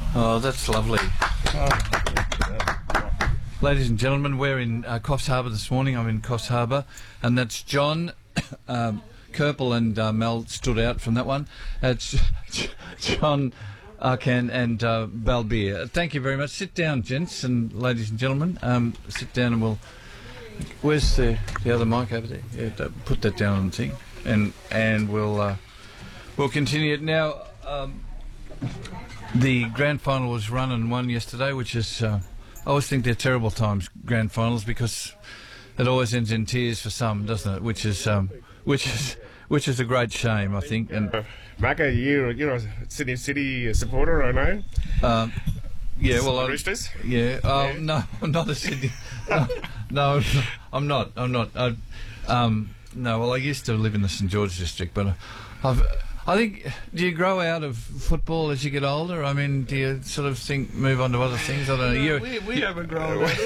Oh, that's lovely. Ladies and gentlemen, we're in Coffs Harbour this morning. I'm in Coffs Harbour, and that's John, Kerpel and Mel stood out from that one. It's John Arcan and Balbir. Thank you very much. Sit down, gents and ladies and gentlemen. Sit down and we'll... Where's the other mic over there? Yeah, put that down on the thing. And we'll continue it now. The grand final was run and won yesterday, which is... I always think they're terrible times, grand finals, because it always ends in tears for some, doesn't it? Which is a great shame, I think. And Macca, you're a Sydney City supporter, I know. Yeah, well, Roosters. Yeah. Oh no, I'm not a Sydney. No, I'm not. No, well, I used to live in the St George district, but I think, do you grow out of football as you get older? I mean, do you sort of move on to other things? I don't know. We haven't grown up.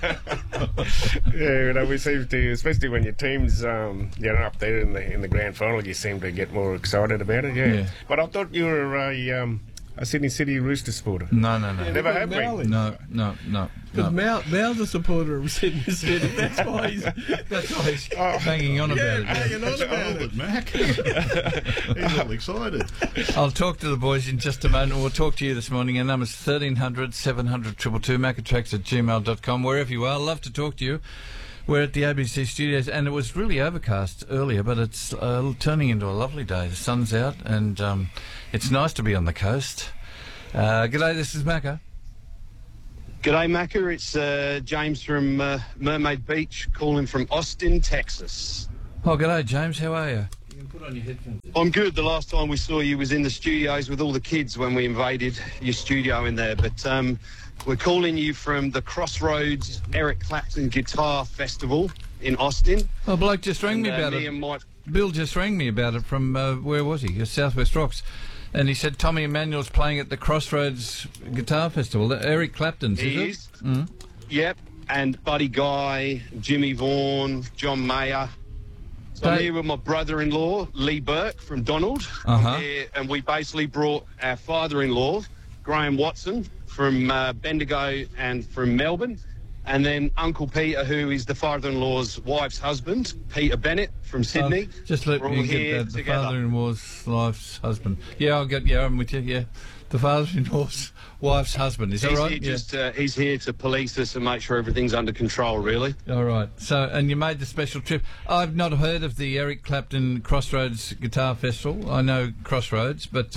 Yeah, we seem to, especially when your team's up there in the grand final, you seem to get more excited about it. Yeah. But I thought you were a Sydney City Rooster supporter. No. Never have been. No. Because Mal's a supporter of Sydney City. That's why he's hanging on about it. Hanging on about it, Mac. He's all excited. I'll talk to the boys in just a moment. We'll talk to you this morning. Our number's 1300 700 222, macatracks@gmail.com. Wherever you are, love to talk to you. We're at the ABC studios, and it was really overcast earlier, but it's turning into a lovely day. The sun's out, and it's nice to be on the coast. G'day, this is Macca. G'day, Macca. It's James from Mermaid Beach, calling from Austin, Texas. Oh, g'day, James. How are you? You can put on your headphones. I'm good. The last time we saw you was in the studios with all the kids when we invaded your studio in there, but... we're calling you from the Crossroads Eric Clapton Guitar Festival in Austin. Oh, bloke just rang me about it. Bill just rang me about it from, where was he? Southwest Rocks. And he said Tommy Emmanuel's playing at the Crossroads Guitar Festival. Eric Clapton's, is it? Mm-hmm. Yep. And Buddy Guy, Jimmy Vaughan, John Mayer. So I'm here with my brother-in-law, Lee Burke from Donald. Here, and we basically brought our father-in-law, Graham Watson, from Bendigo and from Melbourne, and then Uncle Peter, who is the father-in-law's wife's husband, Peter Bennett from Sydney. Just let me get that, the father-in-law's wife's husband. Yeah, I'm with you, yeah. The father-in-law's wife's husband, is that right? He's here to police us and make sure everything's under control, really. All right. So, and you made the special trip. I've not heard of the Eric Clapton Crossroads Guitar Festival. I know Crossroads, but...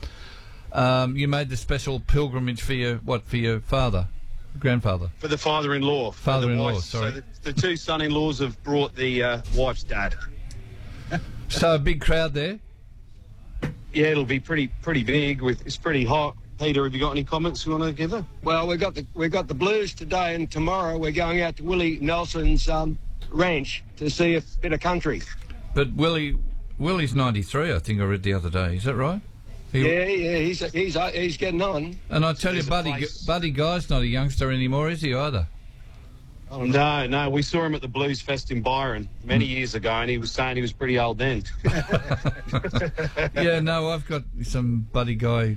you made the special pilgrimage for your grandfather? For the father-in-law. Father-in-law, sorry. So the two son-in-laws have brought the wife's dad. So a big crowd there? Yeah, it'll be pretty big. It's pretty hot. Peter, have you got any comments you want to give her? Well, we got the Blues today, and tomorrow we're going out to Willie Nelson's ranch to see a bit of country. But Willie's 93, I think I read the other day. Is that right? Yeah, he's getting on. And I tell you, Buddy Guy's not a youngster anymore, is he either? Oh, no, we saw him at the Blues Fest in Byron many years ago, and he was saying he was pretty old then. Yeah, no, I've got some Buddy Guy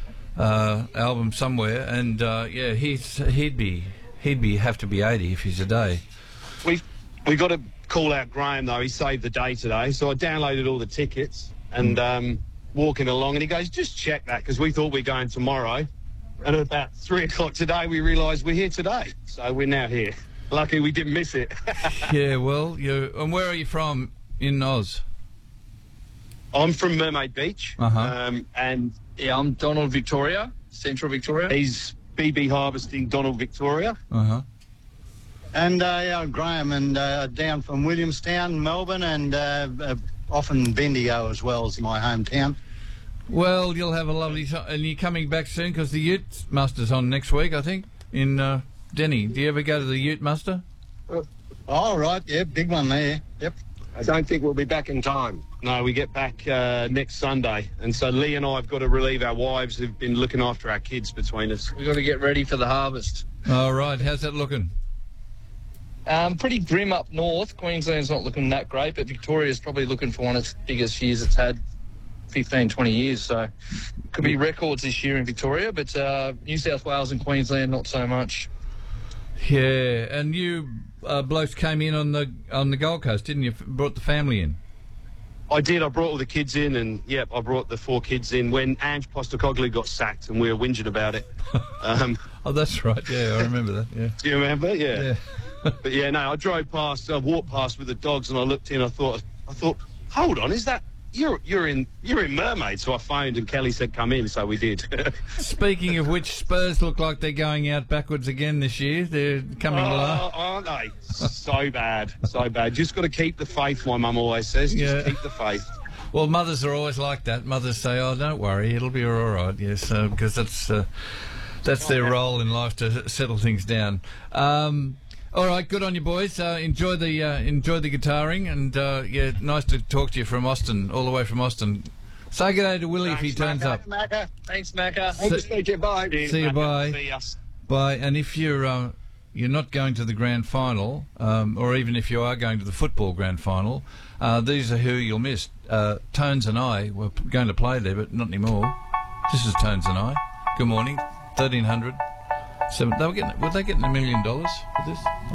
album somewhere, and yeah, he'd have to be 80 if he's a day. We got to call out Graham though. He saved the day today, so I downloaded all the tickets and. Walking along, and he goes, just check that, because we thought we were going tomorrow, and at about 3 o'clock today we realised we're here today, so we're now here. Lucky we didn't miss it. Yeah, well, and where are you from in Oz? I'm from Mermaid Beach, and yeah, I'm Donald Victoria, Central Victoria. He's BB Harvesting Donald Victoria. And Graham, and down from Williamstown, Melbourne, and often Bendigo as well as my hometown. Well, you'll have a lovely time. And you're coming back soon because the Ute Muster's on next week, I think, in Denny. Do you ever go to the Ute Muster? Oh, right, yeah, big one there, yep. I don't think we'll be back in time. No, we get back next Sunday. And so Lee and I have got to relieve our wives who've been looking after our kids between us. We've got to get ready for the harvest. All right, how's that looking? Pretty grim up north. Queensland's not looking that great, but Victoria's probably looking for one of its biggest years it's had. 15, 20 years. So could be records this year in Victoria, but New South Wales and Queensland not so much. Yeah, and you blokes came in on the Gold Coast, didn't you? Brought the family in. I did. I brought all the kids in, and I brought the 4 kids in when Ange Postecoglou got sacked, and we were whinging about it. Oh, that's right. Yeah, I remember that. Yeah. Do you remember? Yeah. But I drove past. I walked past with the dogs, and I looked in. I thought, hold on, is that you're in Mermaid? So I phoned, and Kelly said, "Come in." So we did. Speaking of which, Spurs look like they're going out backwards again this year. They're coming along. Aren't they? So bad, so bad. Just got to keep the faith. My mum always says, just keep the faith. Well, mothers are always like that. Mothers say, "Oh, don't worry, it'll be all right." Yes, because that's their role in life, to settle things down. All right, good on you, boys. Enjoy the guitaring, and nice to talk to you from Austin, all the way from Austin. Say good day to Willie if he turns up. Thanks, Macca. Thank you. Bye. See you. Bye. See us. Bye. And if you're not going to the grand final, or even if you are going to the football grand final, these are who you'll miss. Tones and I were going to play there, but not anymore. This is Tones and I. Good morning. 1300. Were they getting $1 million for this?